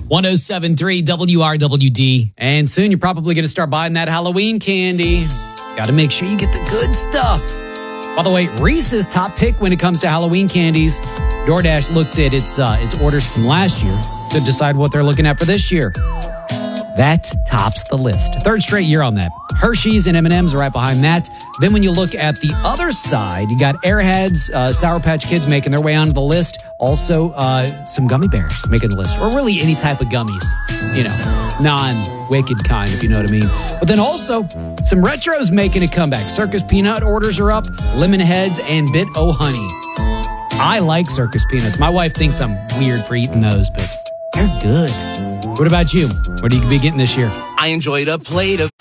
107.3 WRWD. And soon you're probably going to start buying that Halloween candy. Got to make sure you get the good stuff. By the way, Reese's top pick when it comes to Halloween candies. DoorDash looked at its orders from last year to decide what they're looking at for this year. That tops the list. Third straight year on that. Hershey's and M&M's are right behind that. Then when you look at the other side, you got Airheads, Sour Patch Kids making their way onto the list. Also, some gummy bears making the list. Or really any type of gummies. You know, non-wicked kind, if you know what I mean. But then also, some retros making a comeback. Circus Peanut orders are up. Lemon Heads and Bit O' Honey. I like Circus Peanuts. My wife thinks I'm weird for eating those, but they're good. What about you? What are you going to be getting this year? I enjoyed a plate of